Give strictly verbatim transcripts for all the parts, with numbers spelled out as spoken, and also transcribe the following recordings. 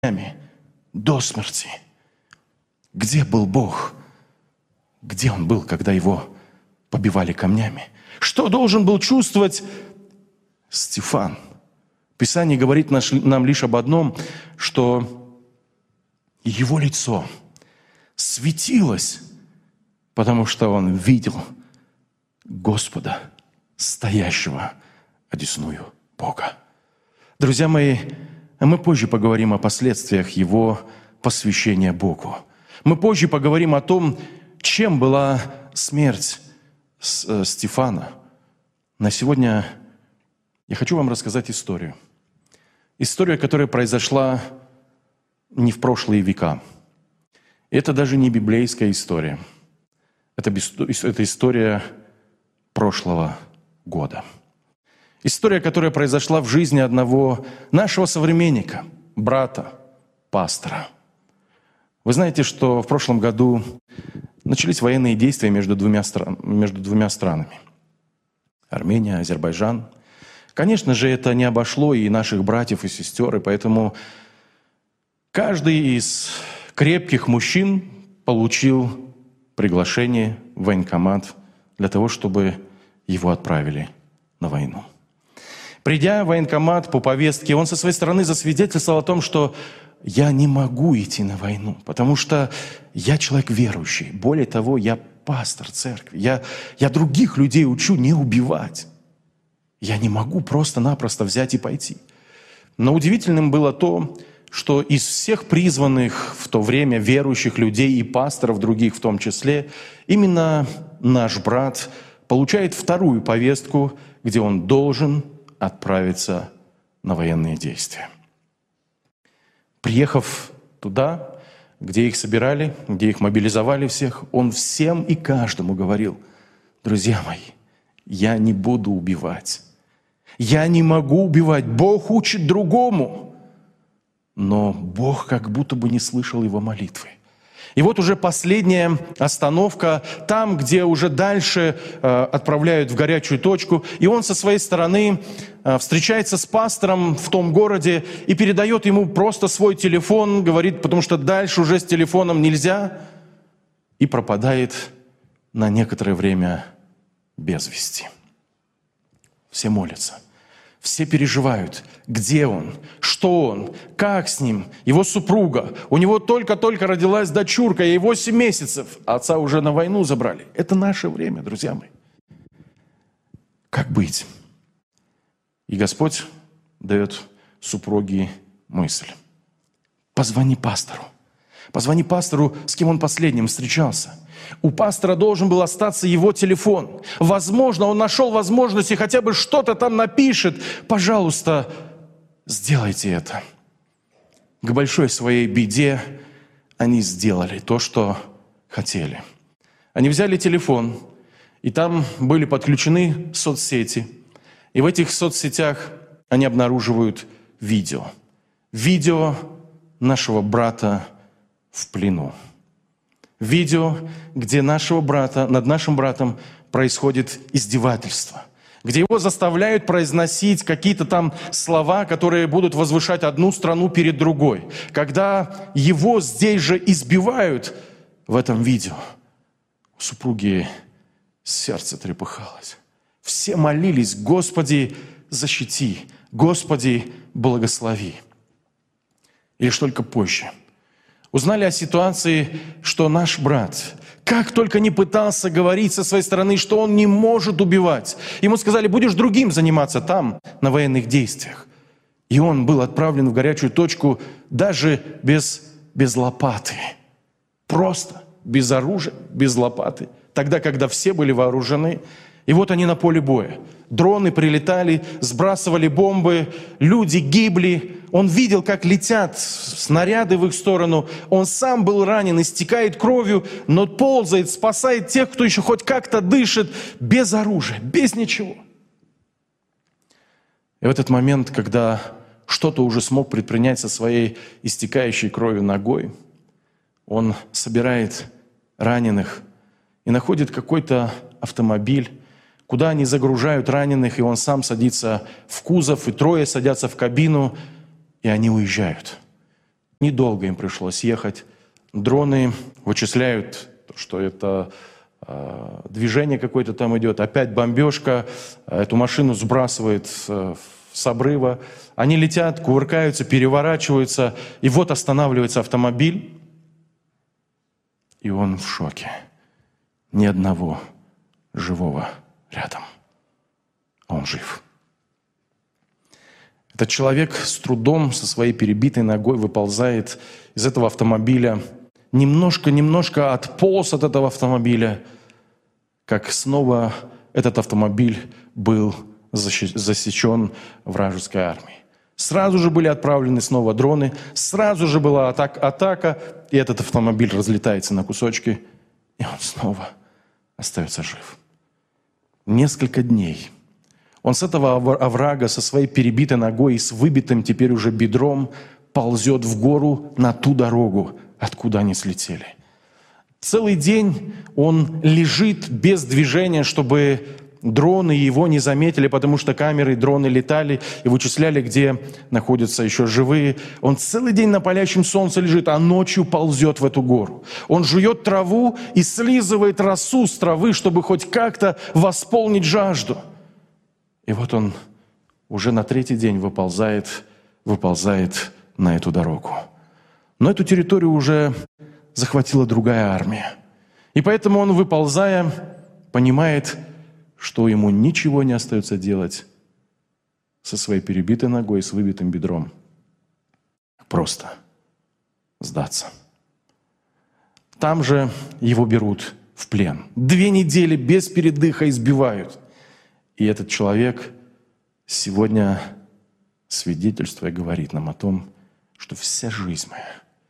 до смерти. Где был Бог? Где Он был, когда Его побивали камнями? Что должен был чувствовать Стефан? Писание говорит нам лишь об одном, что его лицо светилось, потому что он видел Господа, стоящего одесную Бога. Друзья мои, мы позже поговорим о последствиях его посвящения Богу. Мы позже поговорим о том, чем была смерть Стефана. На сегодня я хочу вам рассказать историю. История, которая произошла не в прошлые века. Это даже не библейская история. Это, это история прошлого года. История, которая произошла в жизни одного нашего современника, брата, пастора. Вы знаете, что в прошлом году начались военные действия между двумя, стран, между двумя странами. Армения, Азербайджан. Конечно же, это не обошло и наших братьев и сестер, и поэтому каждый из крепких мужчин получил приглашение в военкомат для того, чтобы его отправили на войну. Придя в военкомат по повестке, он со своей стороны засвидетельствовал о том, что «я не могу идти на войну, потому что я человек верующий. Более того, я пастор церкви. Я, я других людей учу не убивать. Я не могу просто-напросто взять и пойти». Но удивительным было то, что из всех призванных в то время верующих людей и пасторов других в том числе, именно наш брат получает вторую повестку, где он должен отправиться на военные действия. Приехав туда, где их собирали, где их мобилизовали всех, он всем и каждому говорил: «Друзья мои, я не буду убивать. Я не могу убивать. Бог учит другому». Но Бог как будто бы не слышал его молитвы. И вот уже последняя остановка, там, где уже дальше э, отправляют в горячую точку, и он со своей стороны э, встречается с пастором в том городе и передает ему просто свой телефон, говорит, потому что дальше уже с телефоном нельзя, и пропадает на некоторое время без вести. Все молятся. Все переживают, где он, что он, как с ним, его супруга. У него только-только родилась дочурка, ей восемь месяцев, а отца уже на войну забрали. Это наше время, друзья мои. Как быть? И Господь дает супруге мысль. Позвони пастору. Позвони пастору, с кем он последним встречался. У пастора должен был остаться его телефон. Возможно, он нашел возможность и хотя бы что-то там напишет. Пожалуйста, сделайте это. К большой своей беде они сделали то, что хотели. Они взяли телефон, и там были подключены соцсети. И в этих соцсетях они обнаруживают видео. Видео нашего брата в плену. Видео, где нашего брата, над нашим братом происходит издевательство, где его заставляют произносить какие-то там слова, которые будут возвышать одну страну перед другой. Когда его здесь же избивают в этом видео, у супруги сердце трепыхалось. Все молились: «Господи, защити! Господи, благослови!» И лишь только позже узнали о ситуации, что наш брат, как только не пытался говорить со своей стороны, что он не может убивать. Ему сказали: будешь другим заниматься там, на военных действиях. И он был отправлен в горячую точку даже без, без лопаты. Просто, без оружия, без лопаты. Тогда, когда все были вооружены. И вот они на поле боя. Дроны прилетали, сбрасывали бомбы, люди гибли. Он видел, как летят снаряды в их сторону. Он сам был ранен, истекает кровью, но ползает, спасает тех, кто еще хоть как-то дышит, без оружия, без ничего. И в этот момент, когда что-то уже смог предпринять со своей истекающей кровью ногой, он собирает раненых и находит какой-то автомобиль, куда они загружают раненых, и он сам садится в кузов, и трое садятся в кабину, и они уезжают. Недолго им пришлось ехать. Дроны вычисляют, что это э, движение какое-то там идет. Опять бомбежка. Эту машину сбрасывает э, с обрыва. Они летят, кувыркаются, переворачиваются. И вот останавливается автомобиль. И он в шоке. Ни одного живого рядом. А он жив. Этот человек с трудом со своей перебитой ногой выползает из этого автомобиля, немножко-немножко отполз от этого автомобиля, как снова этот автомобиль был засечен вражеской армией. Сразу же были отправлены снова дроны, сразу же была атака, атака, и этот автомобиль разлетается на кусочки, и он снова остается жив. Несколько дней он с этого оврага, со своей перебитой ногой и с выбитым теперь уже бедром ползет в гору на ту дорогу, откуда они слетели. Целый день он лежит без движения, чтобы дроны его не заметили, потому что камеры и дроны летали и вычисляли, где находятся еще живые. Он целый день на палящем солнце лежит, а ночью ползет в эту гору. Он жует траву и слизывает росу с травы, чтобы хоть как-то восполнить жажду. И вот он уже на третий день выползает, выползает на эту дорогу. Но эту территорию уже захватила другая армия. И поэтому он, выползая, понимает, что ему ничего не остается делать со своей перебитой ногой и с выбитым бедром. Просто сдаться. Там же его берут в плен. Две недели без передыха избивают. И этот человек сегодня, свидетельствуя, говорит нам о том, что вся жизнь моя,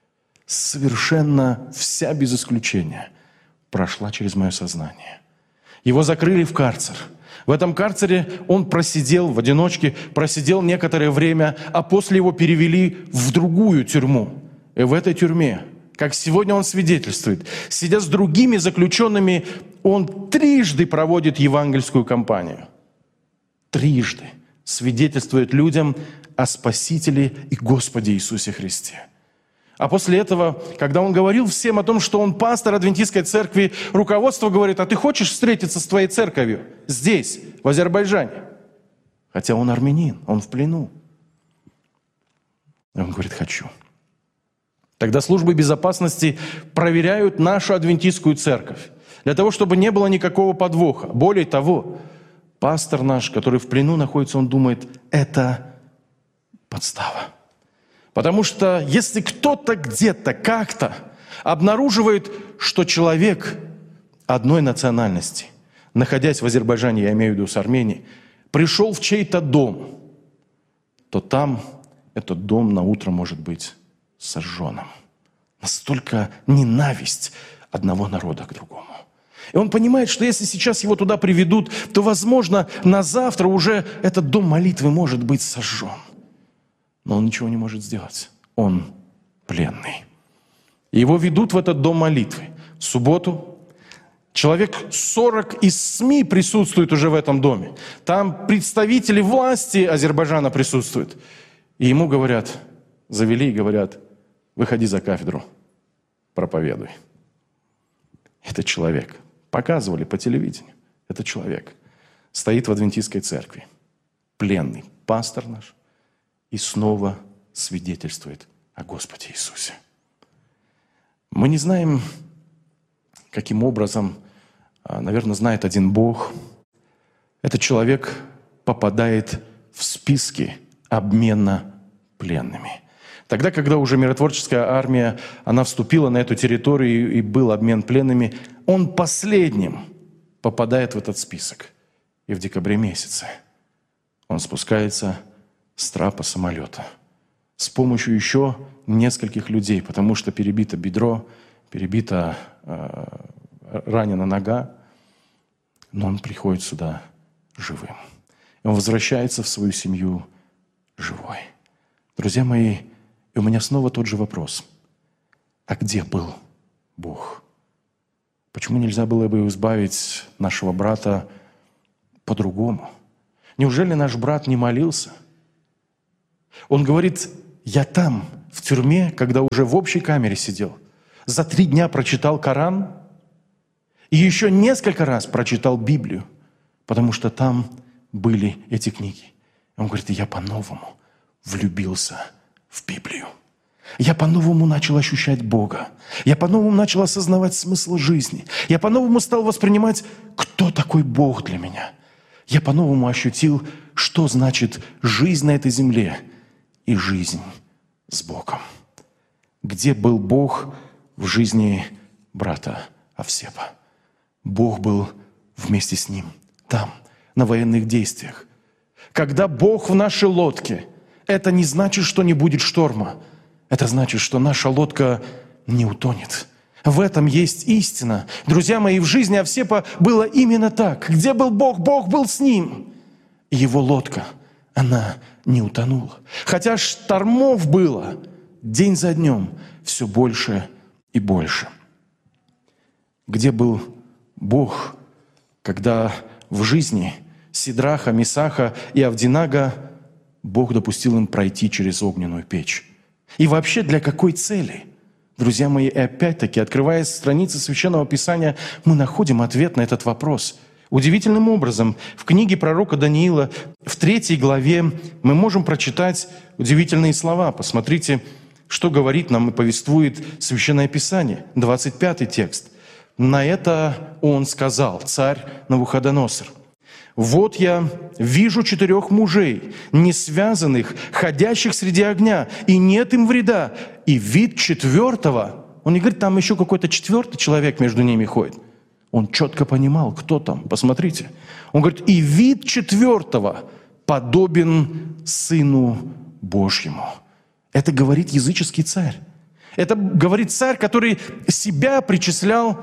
совершенно вся без исключения, прошла через мое сознание. Его закрыли в карцер. В этом карцере он просидел в одиночке, просидел некоторое время, а после его перевели в другую тюрьму. И в этой тюрьме, как сегодня он свидетельствует, сидя с другими заключенными, он трижды проводит евангельскую кампанию. Трижды свидетельствует людям о Спасителе и Господе Иисусе Христе. А после этого, когда он говорил всем о том, что он пастор Адвентистской церкви, руководство говорит: а ты хочешь встретиться с твоей церковью здесь, в Азербайджане? Хотя он армянин, он в плену. И он говорит: хочу. Тогда службы безопасности проверяют нашу адвентистскую церковь, для того, чтобы не было никакого подвоха. Более того, пастор наш, который в плену находится, он думает, это подстава. Потому что если кто-то где-то как-то обнаруживает, что человек одной национальности, находясь в Азербайджане, я имею в виду с Арменией, пришел в чей-то дом, то там этот дом на утро может быть сожженным. Настолько ненависть одного народа к другому. И он понимает, что если сейчас его туда приведут, то, возможно, на завтра уже этот дом молитвы может быть сожжен. Но он ничего не может сделать. Он пленный. Его ведут в этот дом молитвы. В субботу человек сорок из СМИ присутствует уже в этом доме. Там представители власти Азербайджана присутствуют. И ему говорят, завели и говорят: выходи за кафедру, проповедуй. Это человек. Показывали по телевидению. Это человек. Стоит в адвентистской церкви. Пленный. Пастор наш. И снова свидетельствует о Господе Иисусе. Мы не знаем, каким образом, наверное, знает один Бог. Этот человек попадает в списки обмена пленными. Тогда, когда уже миротворческая армия, она вступила на эту территорию и был обмен пленными, он последним попадает в этот список. И в декабре месяце он спускается с трапа самолета с помощью еще нескольких людей, потому что перебито бедро, перебита, э, ранена нога, но он приходит сюда живым. И он возвращается в свою семью живой. Друзья мои, и у меня снова тот же вопрос. А где был Бог? Почему нельзя было бы избавить нашего брата по-другому? Неужели наш брат не молился? Он говорит: я там, в тюрьме, когда уже в общей камере сидел, за три дня прочитал Коран и еще несколько раз прочитал Библию, потому что там были эти книги. Он говорит, я по-новому влюбился в Библию. Я по-новому начал ощущать Бога. Я по-новому начал осознавать смысл жизни. Я по-новому стал воспринимать, кто такой Бог для меня. Я по-новому ощутил, что значит жизнь на этой земле и жизнь с Богом. Где был Бог в жизни брата Авсепа? Бог был вместе с ним, там, на военных действиях. Когда Бог в нашей лодке, это не значит, что не будет шторма. Это значит, что наша лодка не утонет. В этом есть истина. Друзья мои, в жизни Авсепа было именно так. Где был Бог? Бог был с ним. И его лодка, она не утонула. Хотя штормов было день за днем все больше и больше. Где был Бог, когда в жизни Сидраха, Месаха и Авдинага Бог допустил им пройти через огненную печь? И вообще для какой цели? Друзья мои, и опять-таки, открывая страницы Священного Писания, мы находим ответ на этот вопрос. Удивительным образом, в книге пророка Даниила, в третьей главе, мы можем прочитать удивительные слова. Посмотрите, что говорит нам и повествует Священное Писание. двадцать пятый текст. «На это он сказал, царь Навуходоносор: вот я вижу четырех мужей, не связанных, ходящих среди огня, и нет им вреда. И вид четвертого», он не говорит, там еще какой-то четвертый человек между ними ходит. Он четко понимал, кто там. Посмотрите. Он говорит, и вид четвертого подобен Сыну Божьему. Это говорит языческий царь. Это говорит царь, который себя причислял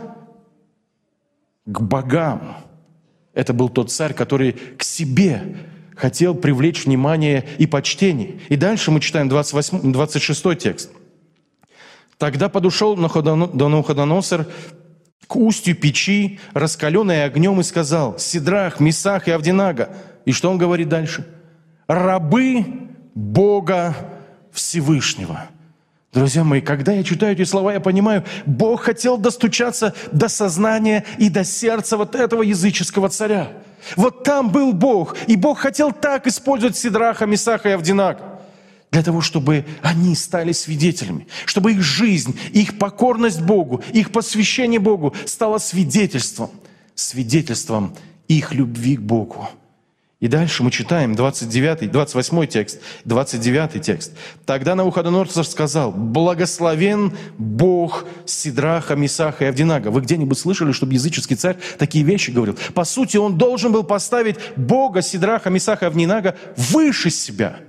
к богам. Это был тот царь, который к себе хотел привлечь внимание и почтение. И дальше мы читаем двадцать восьмой, двадцать шестой текст. «Тогда подошел Навуходоносор к устью печи, раскаленной огнем, и сказал: Сидрах, Месах и Авдинага». И что он говорит дальше? «Рабы Бога Всевышнего». Друзья мои, когда я читаю эти слова, я понимаю, Бог хотел достучаться до сознания и до сердца вот этого языческого царя. Вот там был Бог, и Бог хотел так использовать Сидраха, Месаха и Авдинага, для того, чтобы они стали свидетелями, чтобы их жизнь, их покорность Богу, их посвящение Богу стало свидетельством, свидетельством их любви к Богу. И дальше мы читаем двадцать девятый, двадцать восьмой текст, двадцать девятый текст. «Тогда Навуходоносор сказал: благословен Бог Сидраха, Месаха и Авдинага». Вы где-нибудь слышали, чтобы языческий царь такие вещи говорил? По сути, он должен был поставить Бога Сидраха, Месаха и Авдинага выше себя.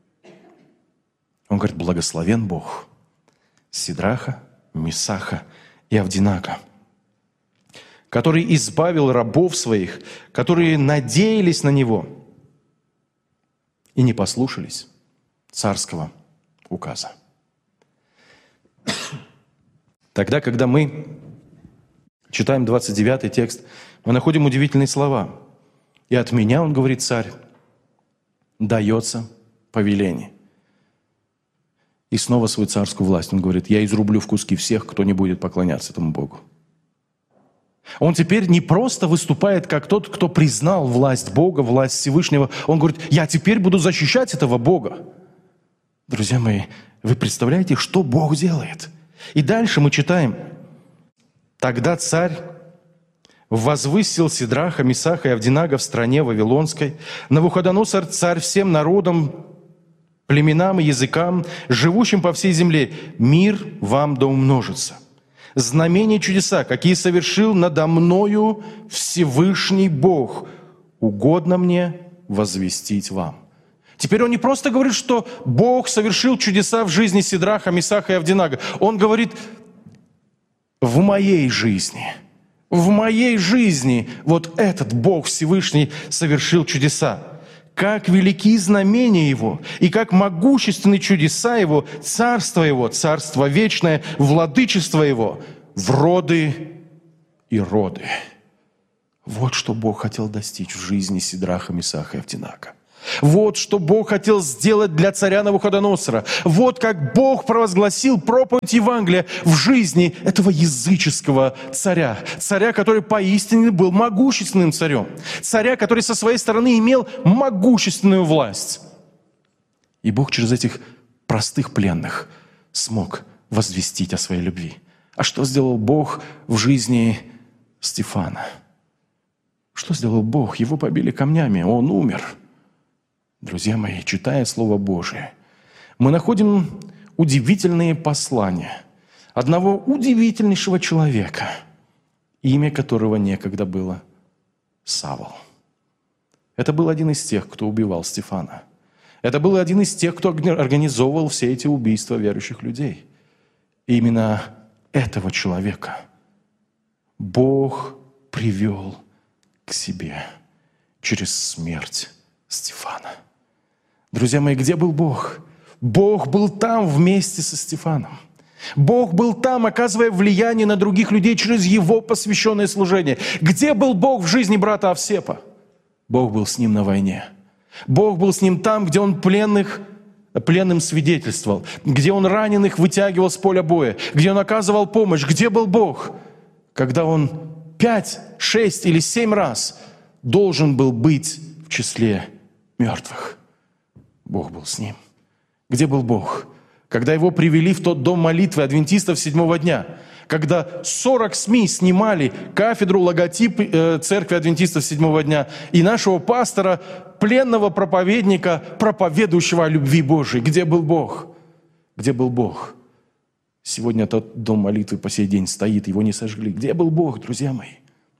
Он говорит: благословен Бог Сидраха, Месаха и Авдинага, который избавил рабов своих, которые надеялись на Него и не послушались царского указа. Тогда, когда мы читаем двадцать девятый текст, мы находим удивительные слова. «И от меня, — он говорит, — царь, дается повеление». И снова свою царскую власть он говорит: «Я изрублю в куски всех, кто не будет поклоняться этому Богу». Он теперь не просто выступает как тот, кто признал власть Бога, власть Всевышнего. Он говорит: я теперь буду защищать этого Бога. Друзья мои, вы представляете, что Бог делает? И дальше мы читаем: «Тогда царь возвысил Сидраха, Месаха и Авдинага в стране Вавилонской. Навуходоносор, царь всем народам, племенам и языкам, живущим по всей земле: мир вам да умножится. Знамения и чудеса, какие совершил надо мною Всевышний Бог, угодно мне возвестить вам». Теперь он не просто говорит, что Бог совершил чудеса в жизни Сидраха, Месаха и Авдинага. Он говорит: в моей жизни, в моей жизни вот этот Бог Всевышний совершил чудеса. Как велики знамения Его, и как могущественны чудеса Его, царство Его, царство вечное, владычество Его, в роды и роды. Вот что Бог хотел достичь в жизни Сидраха, Месаха и Авдинага. Вот что Бог хотел сделать для царя Навуходоносора. Вот как Бог провозгласил проповедь Евангелия в жизни этого языческого царя. Царя, который поистине был могущественным царем. Царя, который со своей стороны имел могущественную власть. И Бог через этих простых пленных смог возвестить о своей любви. А что сделал Бог в жизни Стефана? Что сделал Бог? Его побили камнями, он умер. Друзья мои, читая Слово Божие, мы находим удивительные послания одного удивительнейшего человека, имя которого некогда было Савл. Это был один из тех, кто убивал Стефана. Это был один из тех, кто организовывал все эти убийства верующих людей. И именно этого человека Бог привел к себе через смерть Стефана. Друзья мои, где был Бог? Бог был там вместе со Стефаном. Бог был там, оказывая влияние на других людей через его посвященное служение. Где был Бог в жизни брата Авсепа? Бог был с ним на войне. Бог был с ним там, где он пленных, пленным свидетельствовал, где он раненых вытягивал с поля боя, где он оказывал помощь. Где был Бог, когда он пять, шесть или семь раз должен был быть в числе мертвых? Бог был с ним. Где был Бог, когда его привели в тот дом молитвы адвентистов седьмого дня, когда сорок СМИ снимали кафедру, логотип э, церкви адвентистов седьмого дня и нашего пастора, пленного проповедника, проповедующего о любви Божией? Где был Бог? Где был Бог? Сегодня тот дом молитвы по сей день стоит, его не сожгли. Где был Бог, друзья мои?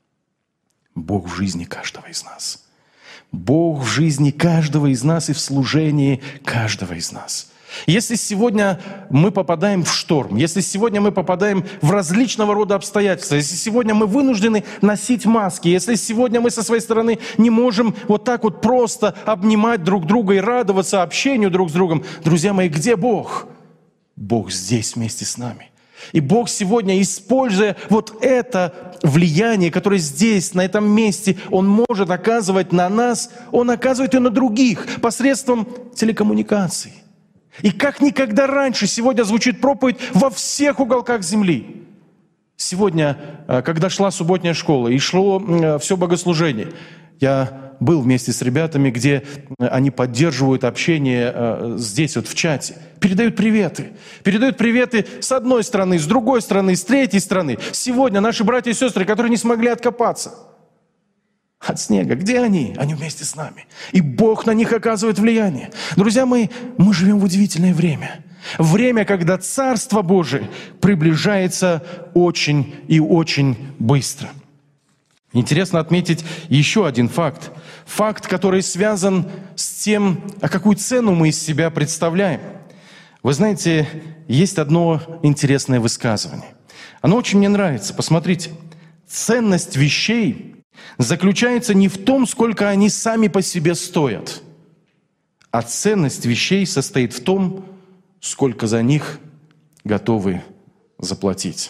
Бог в жизни каждого из нас. Бог в жизни каждого из нас и в служении каждого из нас. Если сегодня мы попадаем в шторм, если сегодня мы попадаем в различного рода обстоятельства, если сегодня мы вынуждены носить маски, если сегодня мы со своей стороны не можем вот так вот просто обнимать друг друга и радоваться общению друг с другом, друзья мои, где Бог? Бог здесь вместе с нами. И Бог сегодня, используя вот это влияние, которое здесь, на этом месте, Он может оказывать на нас, Он оказывает и на других посредством телекоммуникаций. И как никогда раньше сегодня звучит проповедь во всех уголках земли. Сегодня, когда шла субботняя школа и шло все богослужение, я был вместе с ребятами, где они поддерживают общение здесь вот в чате, передают приветы. Передают приветы с одной стороны, с другой стороны, с третьей стороны. Сегодня наши братья и сестры, которые не смогли откопаться от снега, где они? Они вместе с нами. И Бог на них оказывает влияние. Друзья мои, мы живем в удивительное время. Время, когда Царство Божие приближается очень и очень быстро. Интересно отметить еще один факт. Факт, который связан с тем, а какую цену мы из себя представляем. Вы знаете, есть одно интересное высказывание. Оно очень мне нравится. Посмотрите. Ценность вещей заключается не в том, сколько они сами по себе стоят, а ценность вещей состоит в том, сколько за них готовы заплатить.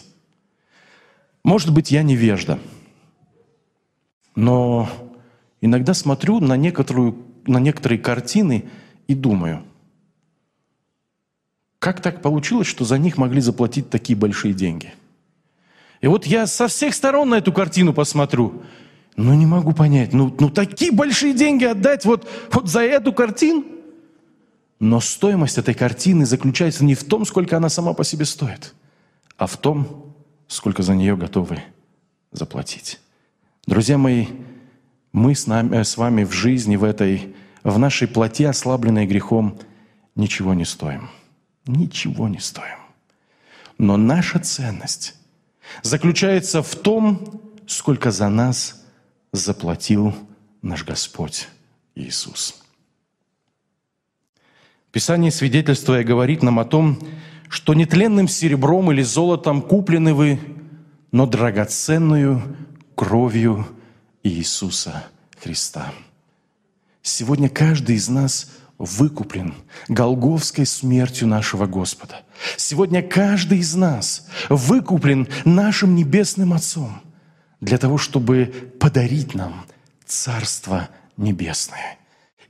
Может быть, я невежда, но иногда смотрю на, некоторую, на некоторые картины и думаю, как так получилось, что за них могли заплатить такие большие деньги? И вот я со всех сторон на эту картину посмотрю, но не могу понять, ну, ну такие большие деньги отдать вот, вот за эту картину? Но стоимость этой картины заключается не в том, сколько она сама по себе стоит, а в том, сколько за нее готовы заплатить. Друзья мои, мы с, нами, с вами в жизни, в этой, в нашей плоти, ослабленной грехом, ничего не стоим. Ничего не стоим. Но наша ценность заключается в том, сколько за нас заплатил наш Господь Иисус. Писание, свидетельствуя, говорит нам о том, что нетленным серебром или золотом куплены вы, но драгоценную кровью Иисуса Христа. Сегодня каждый из нас выкуплен голгофской смертью нашего Господа. Сегодня каждый из нас выкуплен нашим Небесным Отцом для того, чтобы подарить нам Царство Небесное.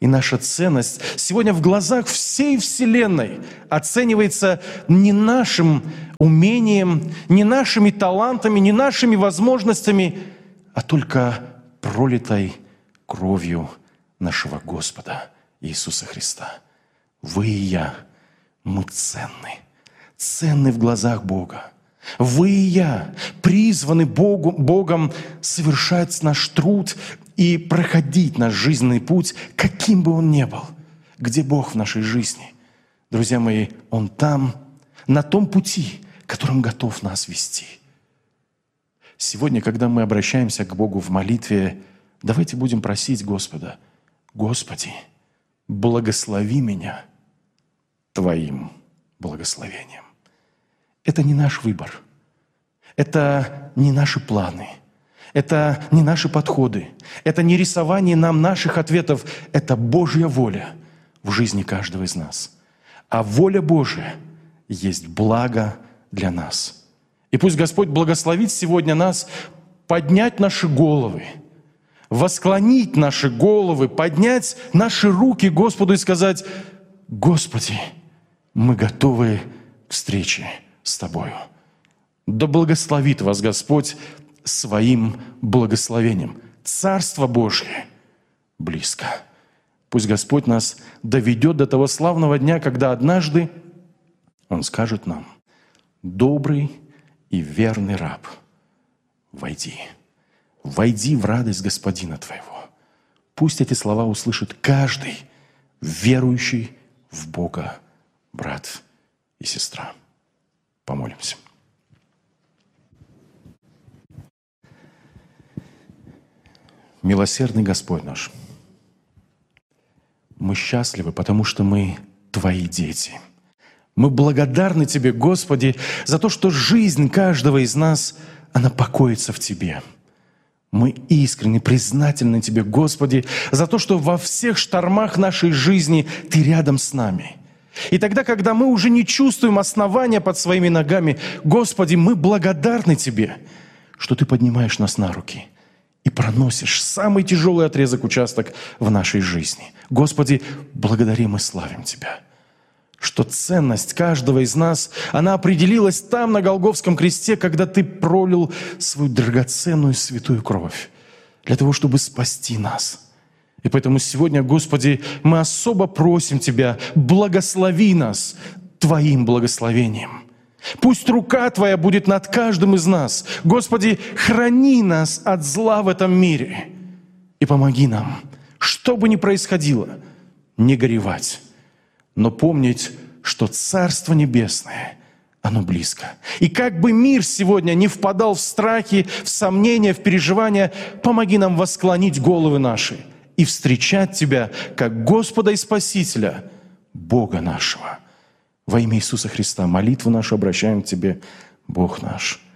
И наша ценность сегодня в глазах всей Вселенной оценивается не нашим умением, не нашими талантами, не нашими возможностями, а только пролитой кровью нашего Господа Иисуса Христа. Вы и я, мы ценны, ценны в глазах Бога. Вы и я призваны Богу, Богом совершать наш труд и проходить наш жизненный путь, каким бы он ни был. Где Бог в нашей жизни? Друзья мои, Он там, на том пути, которым готов нас вести. Сегодня, когда мы обращаемся к Богу в молитве, давайте будем просить Господа: «Господи, благослови меня Твоим благословением». Это не наш выбор, это не наши планы, это не наши подходы, это не рисование нам наших ответов, это Божья воля в жизни каждого из нас. А воля Божия есть благо для нас. И пусть Господь благословит сегодня нас поднять наши головы, восклонить наши головы, поднять наши руки Господу и сказать: «Господи, мы готовы к встрече с Тобою». Да благословит вас Господь своим благословением. Царство Божье близко. Пусть Господь нас доведет до того славного дня, когда однажды Он скажет нам: «Добрый и верный раб, войди, войди в радость Господина твоего». Пусть эти слова услышит каждый верующий в Бога брат и сестра. Помолимся. Милосердный Господь наш, мы счастливы, потому что мы Твои дети. Мы благодарны Тебе, Господи, за то, что жизнь каждого из нас, она покоится в Тебе. Мы искренне признательны Тебе, Господи, за то, что во всех штормах нашей жизни Ты рядом с нами. И тогда, когда мы уже не чувствуем основания под своими ногами, Господи, мы благодарны Тебе, что Ты поднимаешь нас на руки и проносишь самый тяжелый отрезок, участок в нашей жизни. Господи, благодарим и славим Тебя, что ценность каждого из нас, она определилась там, на Голгофском кресте, когда Ты пролил свою драгоценную святую кровь для того, чтобы спасти нас. И поэтому сегодня, Господи, мы особо просим Тебя: благослови нас Твоим благословением. Пусть рука Твоя будет над каждым из нас. Господи, храни нас от зла в этом мире. И помоги нам, что бы ни происходило, не горевать, но помнить, что Царство Небесное, оно близко. И как бы мир сегодня не впадал в страхи, в сомнения, в переживания, помоги нам восклонить головы наши и встречать Тебя как Господа и Спасителя, Бога нашего. Во имя Иисуса Христа молитву нашу обращаем к Тебе, Бог наш.